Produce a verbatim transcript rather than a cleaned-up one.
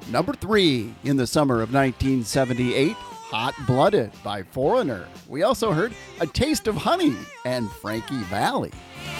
Number three, in the summer of nineteen seventy-eight, Hot Blooded by Foreigner. We also heard A Taste of Honey and Frankie Valli.